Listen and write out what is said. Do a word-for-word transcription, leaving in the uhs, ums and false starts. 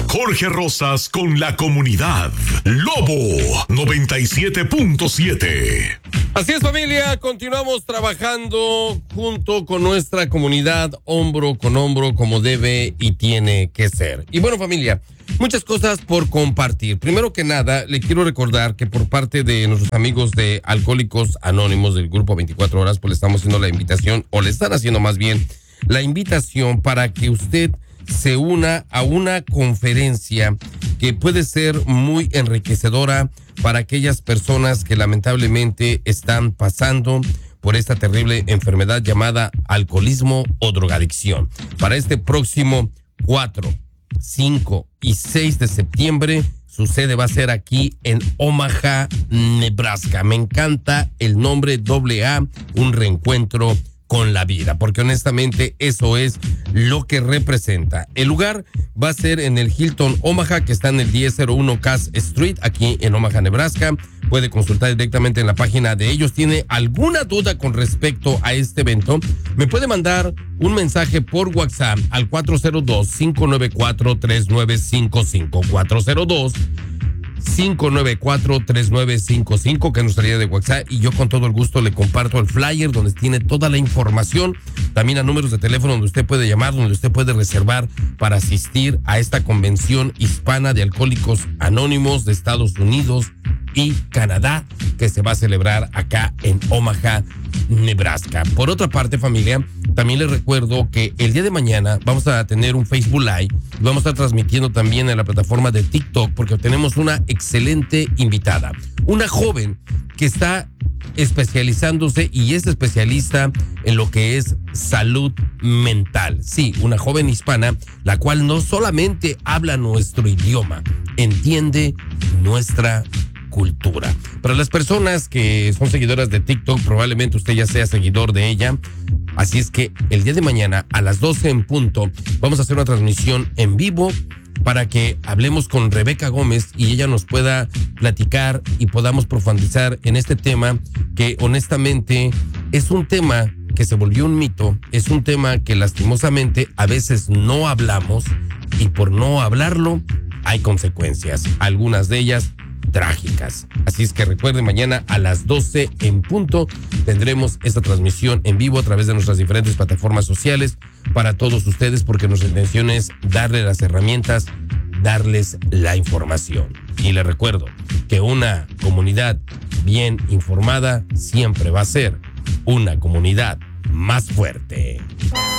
Jorge Rosas con la comunidad. Lobo noventa y siete punto siete. Así es, familia, continuamos trabajando junto con nuestra comunidad, hombro con hombro, como debe y tiene que ser. Y bueno, familia, muchas cosas por compartir. Primero que nada, le quiero recordar que por parte de nuestros amigos de Alcohólicos Anónimos del Grupo veinticuatro Horas, pues le estamos haciendo la invitación, o le están haciendo más bien, la invitación para que usted se una a una conferencia que puede ser muy enriquecedora para aquellas personas que lamentablemente están pasando por esta terrible enfermedad llamada alcoholismo o drogadicción. Para este próximo cuatro, cinco y seis de septiembre, su sede va a ser aquí en Omaha, Nebraska. Me encanta el nombre doble A, un reencuentro con la vida, porque honestamente eso es lo que representa. El lugar va a ser en el Hilton Omaha, que está en el diez cero uno Cass Street, aquí en Omaha, Nebraska. Puede consultar directamente en la página de ellos. ¿Tiene alguna duda con respecto a este evento? Me puede mandar un mensaje por WhatsApp al cuatro cero dos, cinco nueve cuatro, tres nueve cinco cinco, cuatro cero dos, cinco nueve cuatro, tres nueve cinco cinco, que es nuestra línea de WhatsApp, y yo con todo el gusto le comparto el flyer donde tiene toda la información, también a números de teléfono donde usted puede llamar, donde usted puede reservar para asistir a esta convención hispana de Alcohólicos Anónimos de Estados Unidos y Canadá, que se va a celebrar acá en Omaha, Nebraska. Por otra parte, familia, también les recuerdo que el día de mañana vamos a tener un Facebook Live, vamos a estar transmitiendo también en la plataforma de TikTok, porque tenemos una excelente invitada, una joven que está especializándose y es especialista en lo que es salud mental. Sí, una joven hispana, la cual no solamente habla nuestro idioma, entiende nuestra cultura. Para las personas que son seguidoras de TikTok, probablemente usted ya sea seguidor de ella. Así es que el día de mañana a las doce en punto vamos a hacer una transmisión en vivo para que hablemos con Rebeca Gómez y ella nos pueda platicar y podamos profundizar en este tema que honestamente es un tema que se volvió un mito, es un tema que lastimosamente a veces no hablamos y por no hablarlo hay consecuencias, algunas de ellas trágicas. Así es que recuerden, mañana a las doce en punto tendremos esta transmisión en vivo a través de nuestras diferentes plataformas sociales para todos ustedes, porque nuestra intención es darles las herramientas, darles la información. Y les recuerdo que una comunidad bien informada siempre va a ser una comunidad más fuerte.